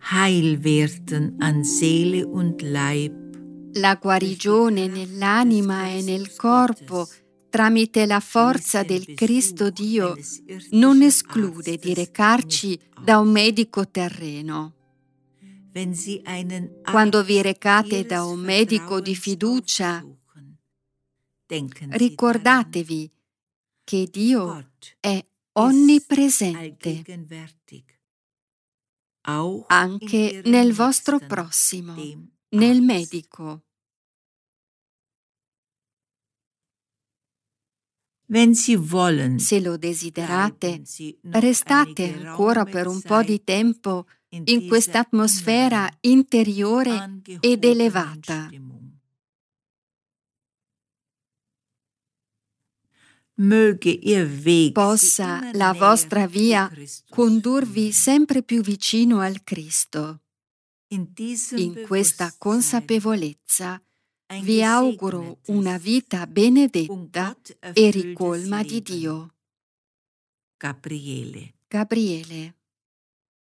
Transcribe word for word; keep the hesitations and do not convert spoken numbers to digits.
Heil werden an Seele und Leib. La guarigione nell'anima e nel corpo tramite la forza del Cristo Dio non esclude di recarci da un medico terreno. Quando vi recate da un medico di fiducia, ricordatevi che Dio è onnipresente anche nel vostro prossimo, nel medico. Se lo desiderate, restate ancora per un po' di tempo in questa atmosfera interiore ed elevata. Possa la vostra via condurvi sempre più vicino al Cristo. In questa consapevolezza vi auguro una vita benedetta e ricolma di Dio. Gabriele. Gabriele.